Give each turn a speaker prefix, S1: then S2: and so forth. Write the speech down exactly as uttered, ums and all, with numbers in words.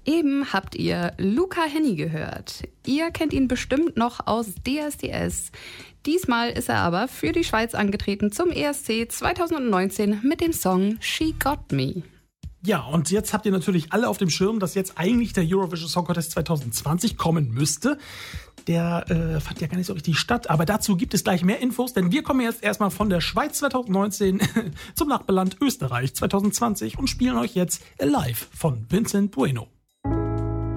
S1: Eben habt ihr Luca Hänni gehört. Ihr kennt ihn bestimmt noch aus D S D S. Diesmal ist er aber für die Schweiz angetreten zum E S C zwanzig neunzehn mit dem Song She Got Me.
S2: Ja, und jetzt habt ihr natürlich alle auf dem Schirm, dass jetzt eigentlich der Eurovision Song Contest zwanzig zwanzig kommen müsste. Der äh, fand ja gar nicht so richtig statt, aber dazu gibt es gleich mehr Infos, denn wir kommen jetzt erstmal von der Schweiz zwanzig neunzehn zum Nachbarland Österreich zwanzig zwanzig und spielen euch jetzt Alive von Vincent Bueno.